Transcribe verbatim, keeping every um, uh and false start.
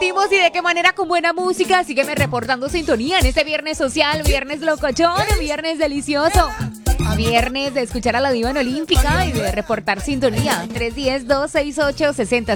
seguimos y de qué manera, con buena música. Sígueme reportando sintonía en este viernes social, viernes locochón, viernes delicioso. Viernes de escuchar a la diva en Olímpica y de reportar sintonía. tres uno cero, dos seis ocho, seis cero